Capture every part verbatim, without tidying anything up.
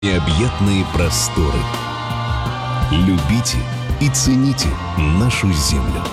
Необъятные просторы. Любите и цените нашу землю.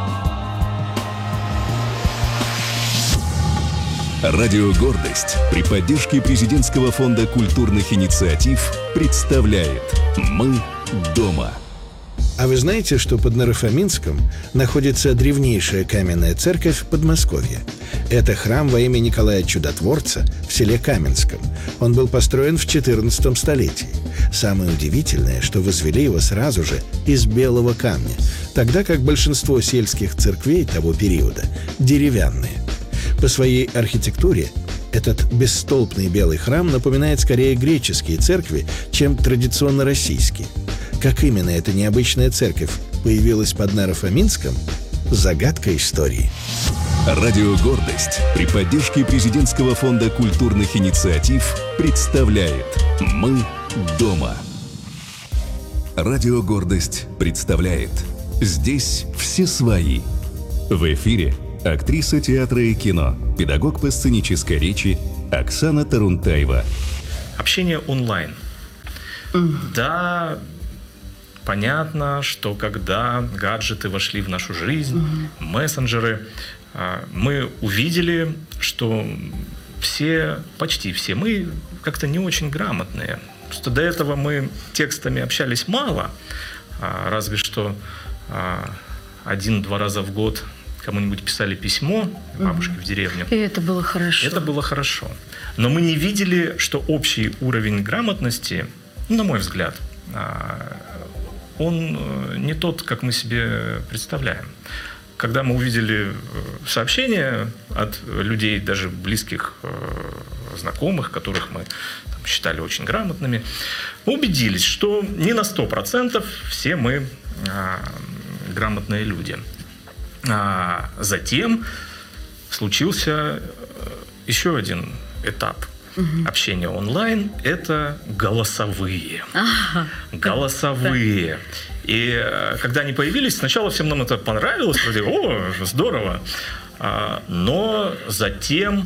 Радио «Гордость» при поддержке Президентского фонда культурных инициатив представляет «Мы дома». А вы знаете, что под Наро-Фоминском находится древнейшая каменная церковь Подмосковья? Это храм во имя Николая Чудотворца в селе Каменском. Он был построен в четырнадцатом столетии. Самое удивительное, что возвели его сразу же из белого камня, тогда как большинство сельских церквей того периода деревянные. По своей архитектуре этот бесстолбный белый храм напоминает скорее греческие церкви, чем традиционно российские. Как именно эта необычная церковь появилась под Наро-Фоминском – загадка истории. Радио «Гордость» при поддержке Президентского фонда культурных инициатив представляет «Мы дома». Радио «Гордость» представляет «Здесь все свои». В эфире актриса театра и кино, педагог по сценической речи Оксана Тарунтаева. Общение онлайн. Mm. Да, понятно, что когда гаджеты вошли в нашу жизнь, mm-hmm. мессенджеры, мы увидели, что все, почти все мы как-то не очень грамотные. Что до этого мы текстами общались мало, разве что один-два раза в год кому-нибудь писали письмо, бабушке mm-hmm. в деревню. И это было хорошо. Это было хорошо. Но мы не видели, что общий уровень грамотности, на мой взгляд, он не тот, как мы себе представляем. Когда мы увидели сообщения от людей, даже близких, знакомых, которых мы там считали очень грамотными, мы убедились, что не на сто процентов все мы а, грамотные люди. А затем случился еще один этап угу. общения онлайн – это голосовые. Ага, голосовые. Да. И когда они появились, сначала всем нам это понравилось, вроде, о, здорово. Но затем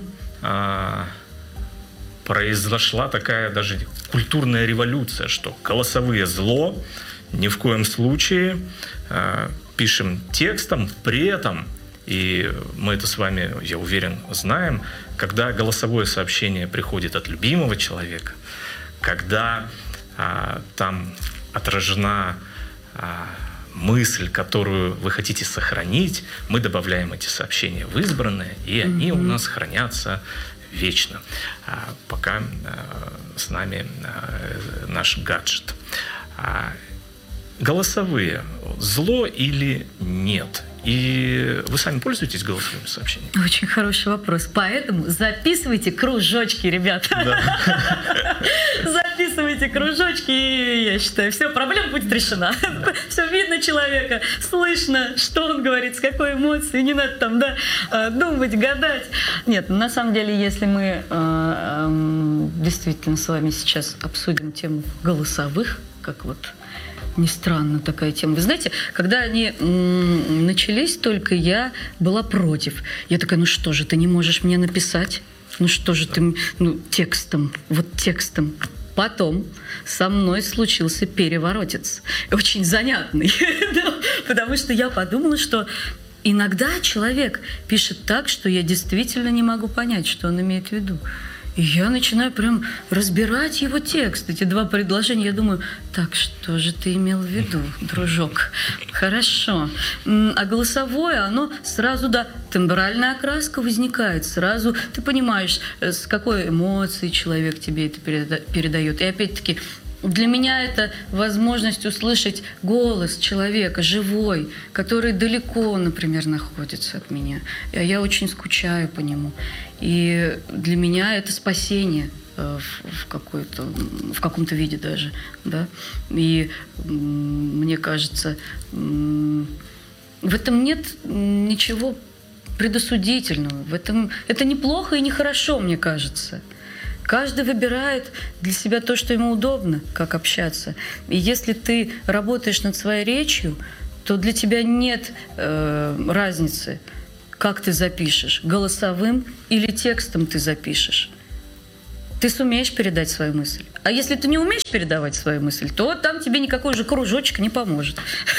произошла такая даже культурная революция, что голосовые зло, ни в коем случае, пишем текстом, при этом, и мы это с вами, я уверен, знаем, когда голосовое сообщение приходит от любимого человека, когда там отражена мысль, которую вы хотите сохранить, мы добавляем эти сообщения в избранные, и они mm-hmm. у нас хранятся вечно, пока с нами наш гаджет. Голосовые. Зло или нет? И вы сами пользуетесь голосовыми сообщениями? Очень хороший вопрос. Поэтому записывайте кружочки, ребята. Записывайте кружочки, и я считаю, все, проблема будет решена. Все видно человека, слышно, что он говорит, с какой эмоцией, не надо там, да, думать, гадать. Нет, на самом деле, если мы действительно с вами сейчас обсудим тему голосовых, как вот не странно такая тема. Вы знаете, когда они м- начались только, я была против. Я такая, ну что же, ты не можешь мне написать? Ну что же ты, ну текстом, вот текстом. Потом со мной случился переворотец. Очень занятный. Потому что я подумала, что иногда человек пишет так, что я действительно не могу понять, что он имеет в виду. И я начинаю прям разбирать его текст, эти два предложения. Я думаю, так, что же ты имел в виду, дружок? Хорошо. А голосовое, оно сразу, да, тембральная окраска возникает. Сразу ты понимаешь, с какой эмоцией человек тебе это передает. И опять-таки, для меня это возможность услышать голос человека, живой, который далеко, например, находится от меня. Я очень скучаю по нему. И для меня это спасение в, в, какой-то, в каком-то виде даже. Да? И мне кажется, в этом нет ничего предосудительного. В этом, это не плохо и не хорошо, мне кажется. Каждый выбирает для себя то, что ему удобно, как общаться. И если ты работаешь над своей речью, то для тебя нет э, разницы, как ты запишешь, голосовым или текстом ты запишешь. ты сумеешь передать свою мысль. А если ты не умеешь передавать свою мысль, то там тебе никакой же кружочек не поможет.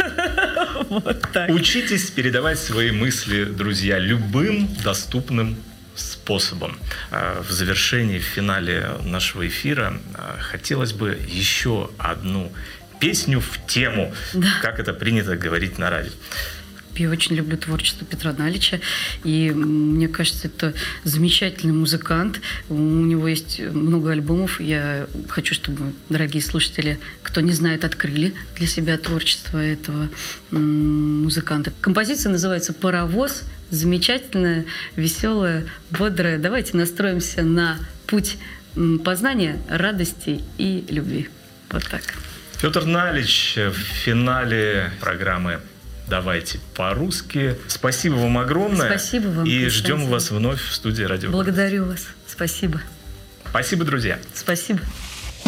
Учитесь передавать свои мысли, друзья, любым доступным способом. В завершении, в финале нашего эфира хотелось бы еще одну песню в тему, да. как это принято говорить на радио. Я очень люблю творчество Петра Налича, и мне кажется, это замечательный музыкант. У него есть много альбомов. Я хочу, чтобы дорогие слушатели, кто не знает, открыли для себя творчество этого музыканта. Композиция называется «Паровоз». Замечательная, веселая, бодрая. Давайте настроимся на путь познания, радости и любви. Вот так. Петр Налич в финале программы «Давайте по-русски». Спасибо вам огромное. Спасибо вам. И ждем вас вновь в студии «Радио». Благодарю вас. Спасибо. Спасибо, друзья. Спасибо.